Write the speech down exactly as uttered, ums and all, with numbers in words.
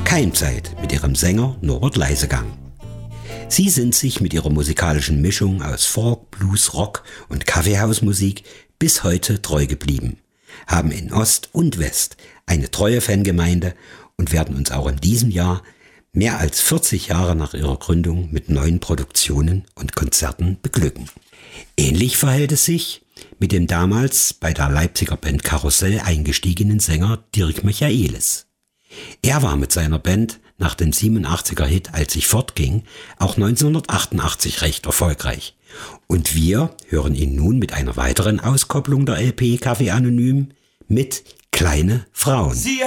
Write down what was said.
Keimzeit mit ihrem Sänger Norbert Leisegang. Sie sind sich mit ihrer musikalischen Mischung aus Folk, Blues, Rock und Kaffeehausmusik bis heute treu geblieben, haben in Ost und West eine treue Fangemeinde und werden uns auch in diesem Jahr, mehr als vierzig Jahre nach ihrer Gründung, mit neuen Produktionen und Konzerten beglücken. Ähnlich verhält es sich mit dem damals bei der Leipziger Band Karussell eingestiegenen Sänger Dirk Michaelis. Er war mit seiner Band nach dem siebenundachtziger Hit Als ich fortging auch neunzehnhundertachtundachtzig recht erfolgreich. Und wir hören ihn nun mit einer weiteren Auskopplung der L P Kaffee Anonym mit Kleine Frauen. Sie